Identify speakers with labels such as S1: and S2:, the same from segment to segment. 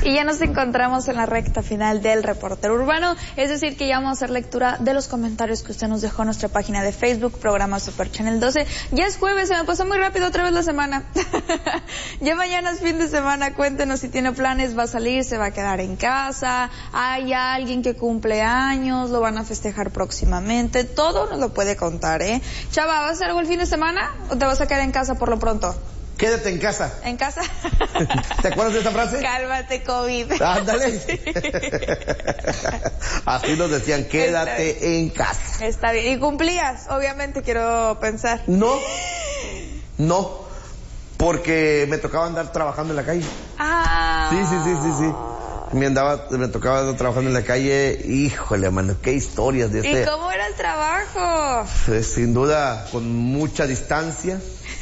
S1: Y ya nos encontramos en la recta final del Reportero Urbano, es decir que ya vamos a hacer lectura de los comentarios que usted nos dejó en nuestra página de Facebook, programa Super Channel 12. Ya es jueves, se me pasó muy rápido otra vez la semana. Ya mañana es fin de semana, cuéntenos si tiene planes, va a salir, se va a quedar en casa, hay alguien que cumple años, lo van a festejar próximamente, todo nos lo puede contar, ¿eh? Chava, ¿vas a hacer algo el fin de semana o te vas a quedar en casa por lo pronto?
S2: Quédate en casa.
S1: ¿En casa?
S2: ¿Te acuerdas de esa frase?
S1: Cálmate, COVID.
S2: Ándale.
S1: Sí.
S2: Así nos decían, quédate en casa.
S1: Está bien. ¿Y cumplías? Obviamente, quiero pensar.
S2: No, porque me tocaba andar trabajando en la calle.
S1: Ah.
S2: Sí. Me tocaba andar trabajando en la calle. Híjole, mano, qué historias de este.
S1: ¿Y cómo era el trabajo?
S2: Sin duda, con mucha distancia,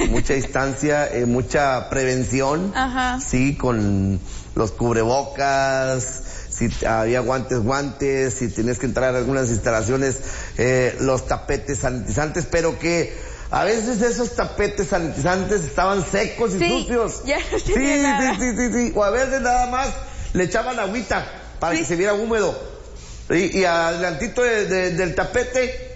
S2: mucha prevención.
S1: Ajá.
S2: Sí, con los cubrebocas, si había guantes, si tenías que entrar a algunas instalaciones, los tapetes sanitizantes, pero que a veces esos tapetes sanitizantes estaban secos y sucios.
S1: Ya no tenía nada.
S2: Sí. O a veces nada más le echaban agüita para que se viera húmedo. Y adelantito del tapete,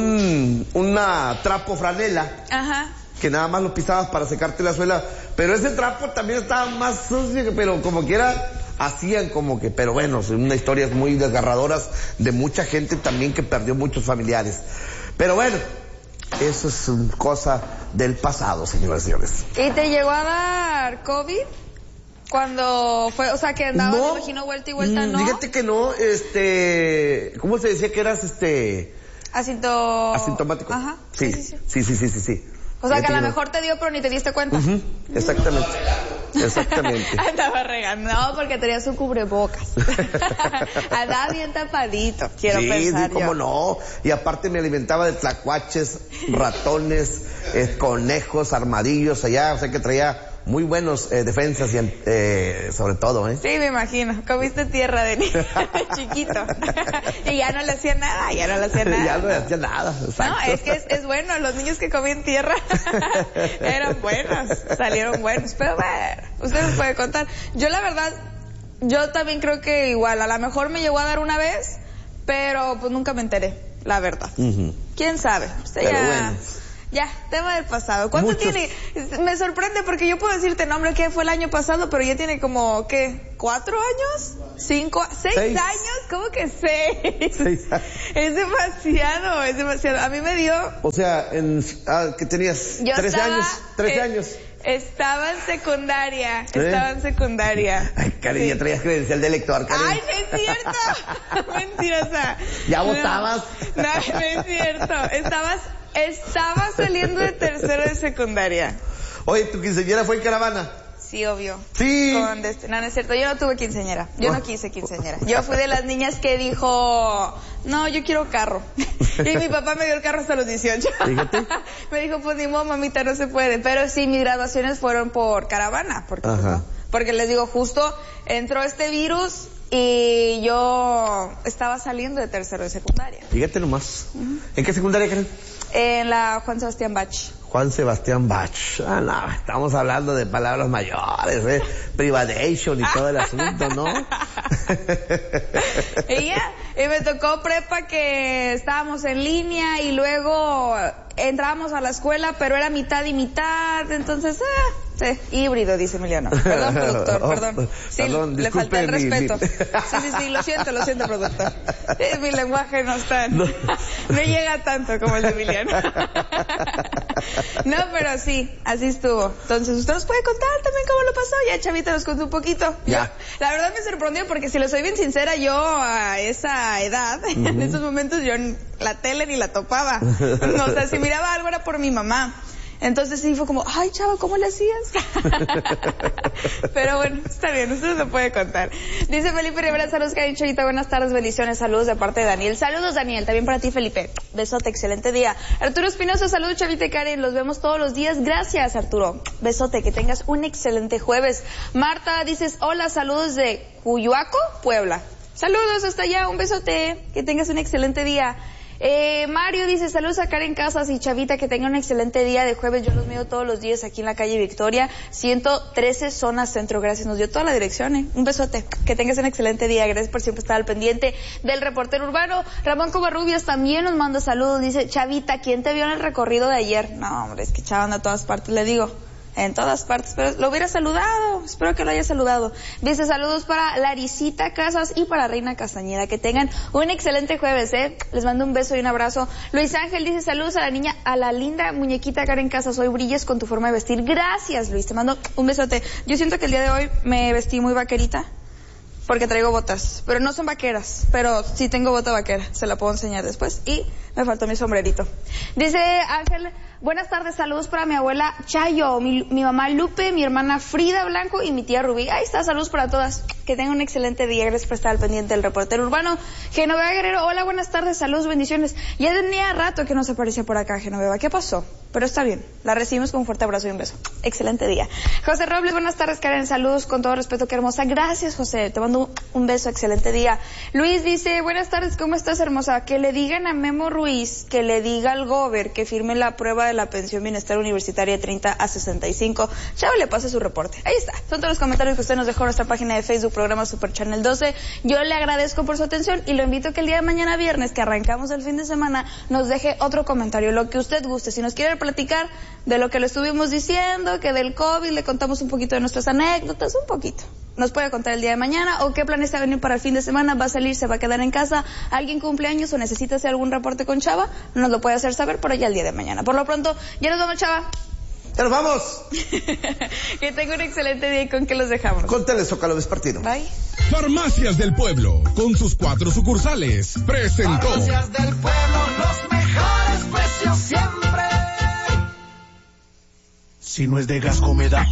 S2: una trapo franela.
S1: Ajá.
S2: Que nada más lo pisabas para secarte la suela, pero ese trapo también estaba más sucio, pero como quiera hacían como que, pero bueno, son unas historias muy desgarradoras de mucha gente también que perdió muchos familiares. Pero bueno, eso es cosa del pasado, señoras y señores.
S1: ¿Y te llegó a dar COVID? Cuando fue, o sea, que andaba,
S2: No,
S1: me imagino, vuelta y vuelta, ¿no?
S2: Fíjate que no, ¿cómo se decía que eras, asintomático?
S1: Ajá.
S2: Sí.
S1: O sea, que a lo mejor te dio, pero ni te diste cuenta.
S2: Exactamente.
S1: Andaba regando. No, porque tenía su cubrebocas. Andaba bien tapadito, quiero pensar.
S2: Sí, cómo no. Y aparte me alimentaba de tlacuaches, ratones, conejos, armadillos allá. O sea que traía muy buenos defensas y sobre todo, ¿eh?
S1: Sí, me imagino. Comiste tierra de chiquito. Y ya no le hacía nada.
S2: Ya no le hacía nada. Exacto.
S1: No, es que es bueno. Los niños que comían tierra eran buenos. Salieron buenos. Pero bueno, usted nos puede contar. Yo la verdad, yo también creo que igual. A lo mejor me llegó a dar una vez, pero pues nunca me enteré, la verdad. ¿Quién sabe? Usted
S2: pero
S1: ya...
S2: bueno.
S1: Ya, tema del pasado. ¿Cuánto tiene? Me sorprende porque yo puedo decirte nombre que fue el año pasado, pero ya tiene como, ¿qué? ¿4 años? ¿6 años? ¿Cómo que 6? 6 años. Es demasiado. A mí me dio...
S2: O sea, ¿qué tenías?
S1: Yo
S2: 13 años. 13 años.
S1: Estaba en secundaria.
S2: Ay, cariño, ya traías credencial de lector, cariño.
S1: Ay, no es cierto. Mentirosa.
S2: ¿Ya votabas?
S1: No es cierto. Estaba saliendo de tercero de secundaria.
S2: Oye, ¿tu quinceañera fue en caravana?
S1: Sí, obvio.
S2: Sí.
S1: No es cierto, yo no tuve quinceañera. Yo no quise quinceañera. Yo fui de las niñas que dijo, no, yo quiero carro. Y mi papá me dio el carro hasta los 18. Fíjate. Me dijo, pues ni modo, mamita, no se puede. Pero sí, mis graduaciones fueron por caravana. Porque les digo, justo entró este virus y yo estaba saliendo de tercero de secundaria.
S2: Fíjate nomás. ¿En qué secundaria, Karen?
S1: En la Juan Sebastián Bach.
S2: Juan Sebastián Bach. No, estamos hablando de palabras mayores, Privation y todo el asunto, ¿no?
S1: Y me tocó prepa que estábamos en línea y luego entrábamos a la escuela, pero era mitad y mitad, entonces, sí, híbrido, dice Emiliano. Perdón, productor, perdón. Sí,
S2: perdón,
S1: le falté el respeto. Sí, lo siento, productor. Mi lenguaje no llega tanto como el de Emiliano. No, pero sí, así estuvo. Entonces, usted nos puede contar también cómo lo pasó. Ya Chavita nos contó un poquito.
S2: Ya.
S1: La verdad me sorprendió porque si le soy bien sincera, yo a esa edad, en esos momentos yo la tele ni la topaba. No, o sea, si miraba algo era por mi mamá. Entonces sí fue como, ay, chava, ¿cómo le hacías? Pero bueno, está bien, usted lo puede contar. Dice Felipe Rivera, saludos, Karin Chavita, buenas tardes, bendiciones, saludos de parte de Daniel. Saludos, Daniel, también para ti, Felipe. Besote, excelente día. Arturo Espinosa, saludos, Chavita y Karen, los vemos todos los días. Gracias, Arturo. Besote, que tengas un excelente jueves. Marta, dices, hola, saludos de Cuyuaco, Puebla. Saludos hasta allá, un besote, que tengas un excelente día. Mario dice, saludos a Karen Casas y Chavita, que tengan un excelente día de jueves. Yo los miro todos los días aquí en la calle Victoria, 113 zona centro. Gracias, nos dio toda la dirección, Un besote, que tengas un excelente día. Gracias por siempre estar al pendiente del reportero urbano. Ramón Covarrubias también nos manda saludos. Dice, Chavita, ¿quién te vio en el recorrido de ayer? No, hombre, es que Chava anda a todas partes, le digo. En todas partes, pero lo hubiera saludado, espero que lo haya saludado. Dice, saludos para Laricita Casas y para Reina Castañeda, que tengan un excelente jueves, les mando un beso y un abrazo. Luis Ángel dice, saludos a la niña, a la linda muñequita Karen Casas, hoy brilles con tu forma de vestir. Gracias, Luis, te mando un besote. Yo siento que el día de hoy me vestí muy vaquerita, porque traigo botas, pero no son vaqueras, pero sí tengo bota vaquera, se la puedo enseñar después, y me faltó mi sombrerito. Dice Ángel, buenas tardes, saludos para mi abuela Chayo, mi mamá Lupe, mi hermana Frida Blanco y mi tía Rubí. Ahí está, saludos para todas, que tengan un excelente día, gracias por estar al pendiente del reportero urbano. Genoveva Guerrero, hola, buenas tardes, saludos, bendiciones. Ya tenía rato que no se aparecía por acá, Genoveva, ¿qué pasó? Pero está bien, la recibimos con un fuerte abrazo y un beso. Excelente día. José Robles, buenas tardes, Karen, saludos, con todo respeto, qué hermosa. Gracias, José, te mando un beso, excelente día. Luis dice, buenas tardes, ¿cómo estás, hermosa? Que le digan a Memo Ruiz, que le diga al Gober que firme la prueba de la pensión bienestar universitaria de 30 a 65. Chava le pasa su reporte. Ahí está. Son todos los comentarios que usted nos dejó en nuestra página de Facebook, programa Super Channel 12. Yo le agradezco por su atención y lo invito a que el día de mañana viernes, que arrancamos el fin de semana, nos deje otro comentario, lo que usted guste. Si nos quiere platicar de lo que le estuvimos diciendo, que del COVID, le contamos un poquito de nuestras anécdotas, un poquito. Nos puede contar el día de mañana o qué planes está venir para el fin de semana, va a salir, se va a quedar en casa, alguien cumpleaños o necesita hacer algún reporte con Chava, nos lo puede hacer saber por allá el día de mañana. Por lo pronto, ya nos vamos, Chava.
S2: ¡Ya nos vamos!
S1: Que tenga un excelente día y con que los dejamos.
S2: Con Telezócalo Vespertino.
S1: Bye.
S3: Farmacias del Pueblo, con sus 4 sucursales, presentó.
S4: Farmacias del Pueblo, los mejores precios siempre. Si no es de Gasco me da